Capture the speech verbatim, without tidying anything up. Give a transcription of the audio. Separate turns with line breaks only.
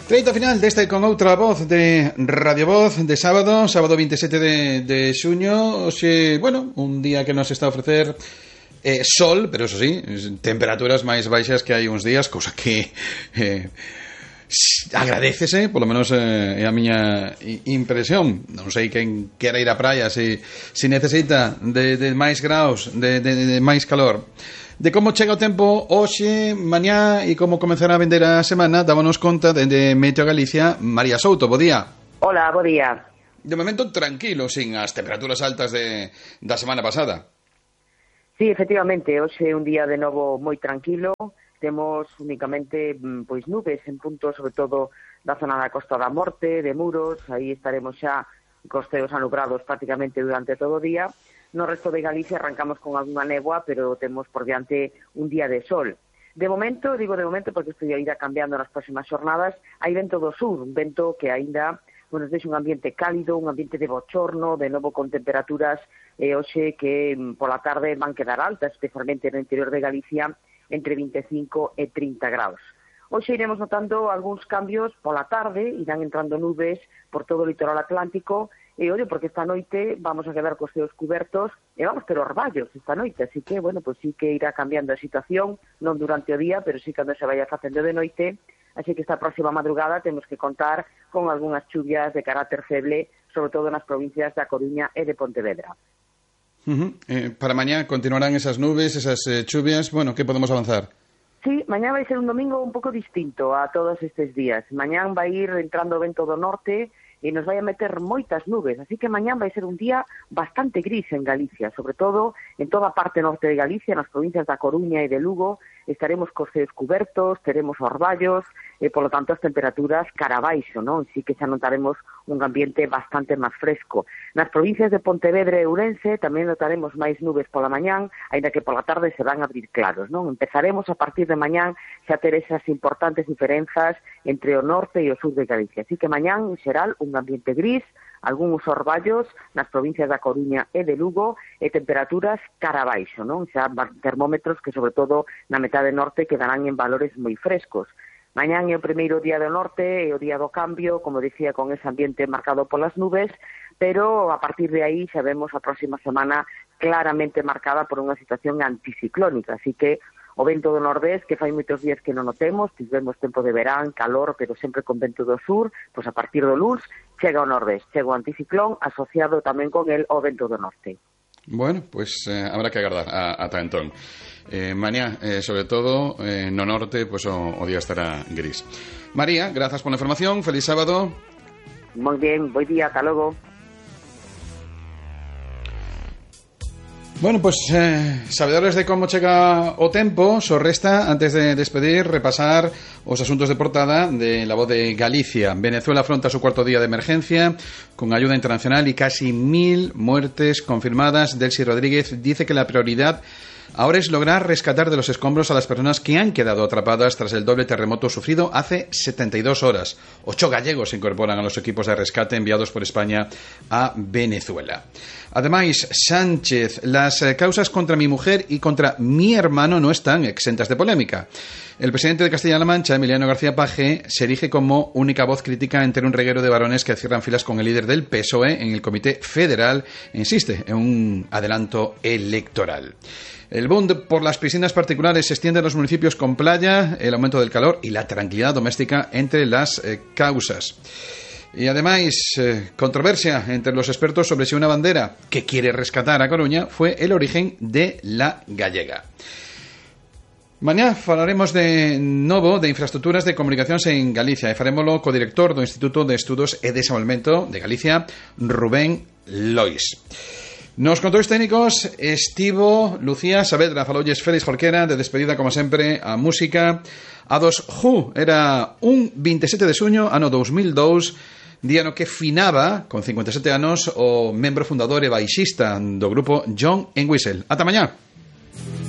Treito final deste con outra voz de Radio Voz de sábado, sábado veintisiete de, de xuño. Oxe, bueno, un día que nos está a ofrecer eh, sol, pero eso sí, temperaturas máis baixas que hai uns días, cousa que eh, agradécese, polo menos eh, é a miña impresión. Non sei quen quera ir á praia se, se necesita de, de máis graus, de, de, de máis calor. De como chega o tempo hoxe, mañá e como comenzará a vender a semana, dámonos conta dende Meteo Galicia, María Souto, bo día.
Hola, bo día.
De momento tranquilo, sin as temperaturas altas de, da semana pasada.
Sí, efectivamente, hoxe é un día de novo moi tranquilo. Temos únicamente pois nubes en puntos, sobre todo da zona da Costa da Morte, de Muros. Aí estaremos xa costeos anubrados prácticamente durante todo o día. No resto de Galicia arrancamos con algunha néboa, pero temos por diante un día de sol. De momento, digo de momento porque isto irá cambiando nas próximas xornadas, hai vento do sur, un vento que aínda bueno, deixa un ambiente cálido, un ambiente de bochorno, de novo con temperaturas eh, hoxe que pola tarde van quedar altas, especialmente no interior de Galicia, entre vinte e cinco e trinta graus. Hoxe iremos notando algúns cambios pola tarde, irán entrando nubes por todo o litoral atlántico, e ollo, porque esta noite vamos a quedar cos ceos cubertos e vamos ter orballos esta noite, así que, bueno, pues sí que irá cambiando a situación, non durante o día, pero sí cando se vaya facendo de noite, así que esta próxima madrugada temos que contar con algunhas chuvias de carácter feble, sobre todo nas provincias da Coruña e de Pontevedra.
Uh-huh. Eh, para mañá continuarán esas nubes, esas eh, chuvias, bueno, que podemos avanzar?
Sí, mañá vai ser un domingo un pouco distinto a todos estes días. Mañán vai ir entrando o vento do norte e nos vai a meter moitas nubes, así que mañán vai ser un día bastante gris en Galicia, sobre todo en toda a parte norte de Galicia, nas provincias da Coruña e de Lugo, estaremos cos ceos cubertos, teremos orballos, e polo tanto as temperaturas cara abaixo, non? Así que xa notaremos un ambiente bastante máis fresco. Nas provincias de Pontevedra e Ourense tamén notaremos máis nubes pola mañán, aínda que pola tarde se van a abrir claros, non? Empezaremos a partir de mañán xa ter esas importantes diferenzas entre o norte e o sur de Galicia. Así que mañán, en xeral, un ambiente gris, algúns orballos nas provincias da Coruña e de Lugo e temperaturas cara abaixo, non? Xa termómetros que, sobre todo, na metade norte quedarán en valores moi frescos. Mañán é o primeiro día do norte, é o día do cambio, como dicía, con ese ambiente marcado polas nubes, pero a partir de aí xa vemos a próxima semana claramente marcada por unha situación anticiclónica, así que o vento do nordés, que fai moitos días que non o temos, tivemos tempo de verán, calor, pero sempre con vento do sur, pois a partir do luns chega o nordés, chega o anticiclón asociado tamén con el o vento do norte.
Bueno, pues eh, habrá que agardar a, ata entón. Eh, mañá, eh, sobre todo, eh, no norte, pues o, o día estará gris. María, grazas por la información, feliz sábado.
Moi bien, buen día, ata logo.
Bueno, pues eh, sabedores de como chega o tempo, só resta, antes de despedir, repasar os asuntos de portada de La Voz de Galicia. Venezuela afronta su cuarto día de emergencia con ayuda internacional y casi mil muertes confirmadas. Delcy Rodríguez dice que la prioridad ahora es lograr rescatar de los escombros a las personas que han quedado atrapadas tras el doble terremoto sufrido hace setenta y dos horas. Ocho gallegos se incorporan a los equipos de rescate enviados por España a Venezuela. Además, Sánchez, las causas contra mi mujer y contra mi hermano no están exentas de polémica. El presidente de Castilla-La Mancha, Emiliano García Paje, se erige como única voz crítica entre un reguero de varones que cierran filas con el líder del P S O E en el Comité Federal e insiste en un adelanto electoral. El boom por las piscinas particulares se extiende a los municipios con playa, el aumento del calor y la tranquilidad doméstica entre las eh, causas. Y además, eh, controversia entre los expertos sobre si una bandera que quiere rescatar a Coruña fue el origen de la gallega. Mañá falaremos de novo de infraestructuras de comunicacións en Galicia e farémolo co director do Instituto de Estudos e Desenvolvemento de Galicia, Rubén Lois. Nos controles técnicos estivo Lucía Saavedra, faloulles Félix Jorquera, de despedida como sempre a música a dos Who. Era un veintisiete de xuño, ano dos mil dous, día no que finaba con cincuenta e sete anos o membro fundador e baixista do grupo John Entwistle. Ata mañá.